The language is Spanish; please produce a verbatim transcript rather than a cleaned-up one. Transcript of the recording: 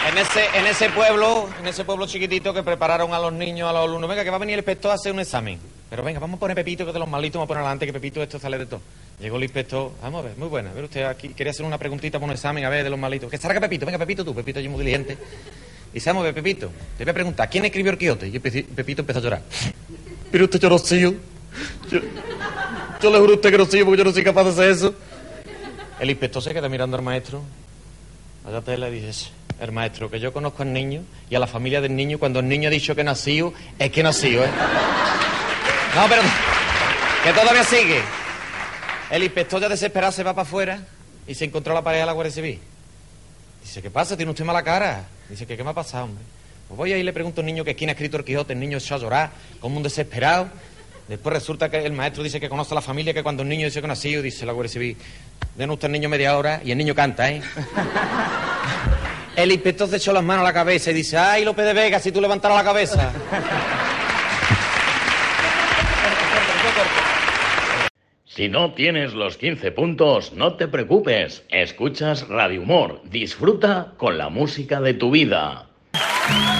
En ese, en ese pueblo, en ese pueblo chiquitito que prepararon a los niños, a los alumnos, venga, que va a venir el inspector a hacer un examen. Pero venga, vamos a poner Pepito, que de los malitos vamos a poner adelante, que Pepito esto sale de todo. Llegó el inspector, vamos a ver, muy buena, a ver usted aquí, quería hacer una preguntita por un examen, a ver, de los malitos. Que salga Pepito, venga Pepito tú, Pepito yo muy diligente. Y vamos a ver, Pepito, te voy a preguntar, ¿quién escribió el Quijote? Y Pepito empezó a llorar. Pero usted lloró, sí, yo, yo, yo le juro a usted que no soy yo, porque yo no soy capaz de hacer eso. El inspector se queda mirando al maestro. Allá te le dices, el maestro, que yo conozco al niño y a la familia del niño, cuando el niño ha dicho que nació, es que nació, ¿eh? No, pero que todavía sigue. El inspector ya desesperado se va para afuera y se encontró a la pareja de la Guardia Civil. Dice, ¿qué pasa? ¿Tiene usted mala cara? Dice, ¿qué, qué me ha pasado, hombre? Pues voy ahí y le pregunto al niño que quién ha escrito el Quijote. El niño echó a llorar como un desesperado. Después resulta que el maestro dice que conoce a la familia, que cuando el niño dice que nació, dice la Guardia Civil, den usted al niño media hora y el niño canta, ¿eh? El inspector se echó las manos a la cabeza y dice, ay, López de Vega, si tú levantaras la cabeza. Si no tienes los quince puntos, no te preocupes. Escuchas Radio Humor. Disfruta con la música de tu vida.